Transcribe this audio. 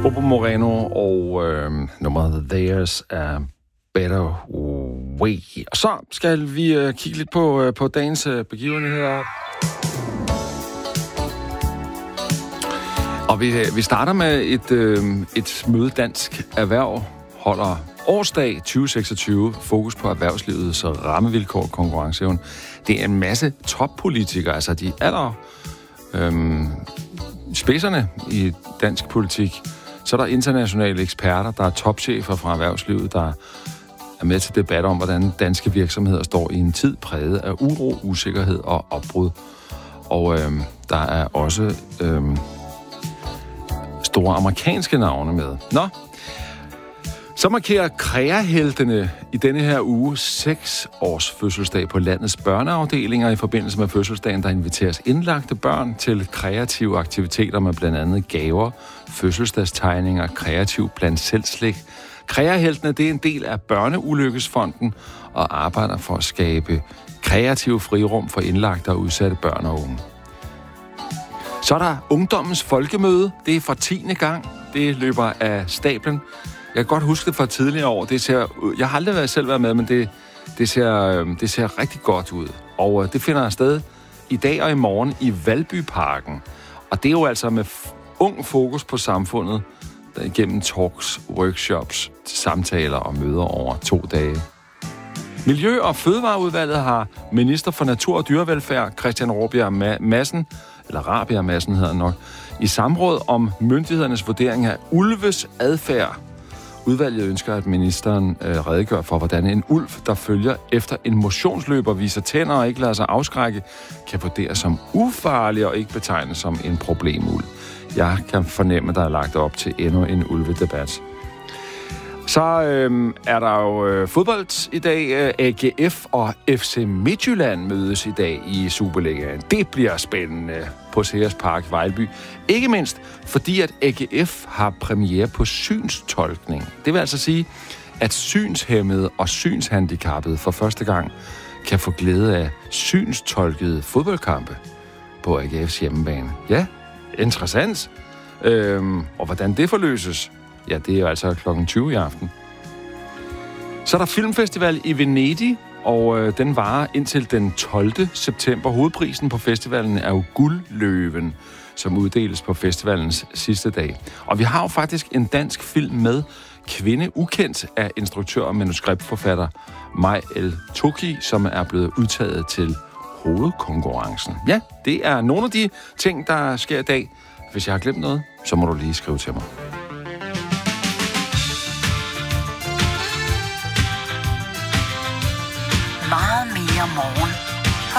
Bobo Moreno og nummeret There's a Better Way. Og så skal vi kigge lidt på dagens begivenheder. Og vi starter med et møde Dansk Erhverv holder årsdag 2026, fokus på erhvervslivets rammevilkår og konkurrenceevne. Det er en masse toppolitikere, altså de spidserne i dansk politik. Så er der internationale eksperter, der er topchefer fra erhvervslivet, der er med til debat om, hvordan danske virksomheder står i en tid præget af uro, usikkerhed og opbrud. Og der er også store amerikanske navne med. Nå, så markerer KREA-heltene i denne her uge 6 års fødselsdag på landets børneafdelinger. I forbindelse med fødselsdagen, der inviteres indlagte børn til kreative aktiviteter med blandt andet gaver, fødselsdagstegninger, kreativ blandt selvslik. KREA-heltene, det er en del af Børneulykkesfonden og arbejder for at skabe kreative frirum for indlagte og udsatte børn og unge. Så er der Ungdommens Folkemøde. Det er for 10. gang. Det løber af stablen. Jeg kan godt huske det fra tidligere år. Jeg har aldrig selv været med, men det ser rigtig godt ud. Og det finder sted i dag og i morgen i Valbyparken. Og det er jo altså med ung fokus på samfundet, der igennem talks, workshops, samtaler og møder over 2 dage. Miljø- og Fødevareudvalget har minister for Natur- og Dyrevelfærd, Christian Rabjerg Madsen hedder nok, i samråd om myndighedernes vurdering af ulves adfærd. Udvalget ønsker, at ministeren redegør for, hvordan en ulv, der følger efter en motionsløber, viser tænder og ikke lader sig afskrække, kan vurderes som ufarlig og ikke betegnes som en problemulv. Jeg kan fornemme, at der er lagt op til endnu en ulvedebat. Så er der jo fodbold i dag. AGF og FC Midtjylland mødes i dag i Superligaen. Det bliver spændende på Sears Park Vejlby. Ikke mindst fordi, at AGF har premiere på synstolkning. Det vil altså sige, at synshæmmede og synshandicappede for første gang kan få glæde af synstolkede fodboldkampe på AGF's hjemmebane. Ja, interessant. Og hvordan det forløses, ja, det er jo altså kl. 20 i aften. Så er der filmfestival i Venedig, og den varer indtil den 12. september. Hovedprisen på festivalen er jo Guldløven, som uddeles på festivalens sidste dag. Og vi har jo faktisk en dansk film med, Kvinde ukendt, af instruktør og manuskriptforfatter Maj El Toki, som er blevet udtaget til hovedkonkurrencen. Ja, det er nogle af de ting, der sker i dag. Hvis jeg har glemt noget, så må du lige skrive til mig.